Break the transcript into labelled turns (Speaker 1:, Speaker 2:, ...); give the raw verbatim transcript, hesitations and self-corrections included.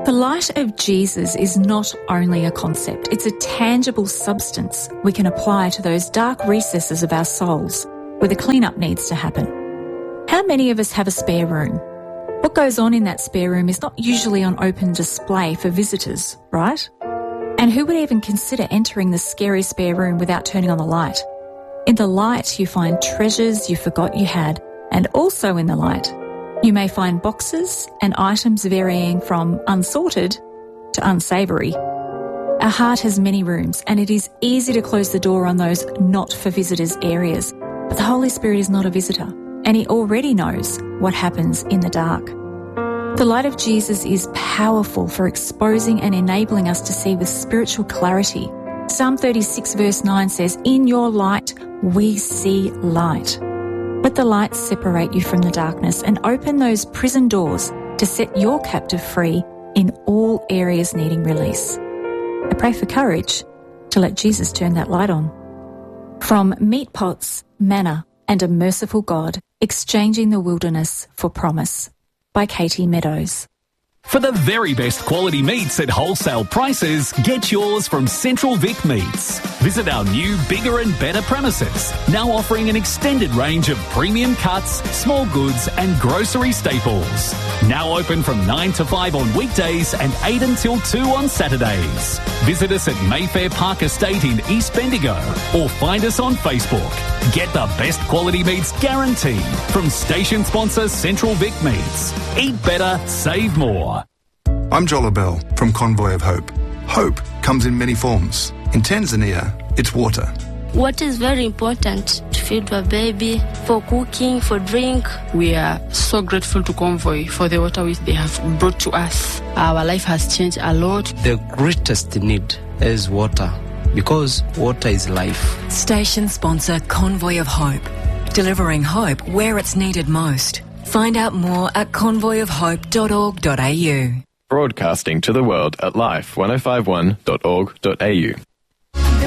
Speaker 1: The light of Jesus is not only a concept, it's a tangible substance we can apply to those dark recesses of our souls where the clean-up needs to happen. How many of us have a spare room? What goes on in that spare room is not usually on open display for visitors, right? And who would even consider entering the scary spare room without turning on the light? In the light, you find treasures you forgot you had, and also in the light, you may find boxes and items varying from unsorted to unsavoury. Our heart has many rooms, and it is easy to close the door on those not for visitors areas. But the Holy Spirit is not a visitor, and He already knows what happens in the dark. The light of Jesus is powerful for exposing and enabling us to see with spiritual clarity. Psalm thirty-six verse nine says, "In your light we see light." Let the light separate you from the darkness and open those prison doors to set your captive free in all areas needing release. I pray for courage to let Jesus turn that light on. From meat pots, manna, and a merciful God, exchanging the wilderness for promise, by Katie Meadows.
Speaker 2: For the very best quality meats at wholesale prices, get yours from Central Vic Meats. Visit our new, bigger and better premises, now offering an extended range of premium cuts, small goods and grocery staples. Now open from nine to five on weekdays and eight until two on Saturdays. Visit us at Mayfair Park Estate in East Bendigo or find us on Facebook. Get the best quality meats guaranteed from station sponsor Central Vic Meats. Eat better, save more.
Speaker 3: I'm Joel Bell from Convoy of Hope. Hope comes in many forms. In Tanzania, it's water.
Speaker 4: Water is very important to feed a baby, for cooking, for drink.
Speaker 5: We are so grateful to Convoy for the water which they have brought to us. Our life has changed a lot.
Speaker 6: The greatest need is water, because water is life.
Speaker 7: Station sponsor Convoy of Hope, delivering hope where it's needed most. Find out more at convoy of hope dot org dot a u.
Speaker 8: Broadcasting to the world at life ten fifty-one dot org dot a u.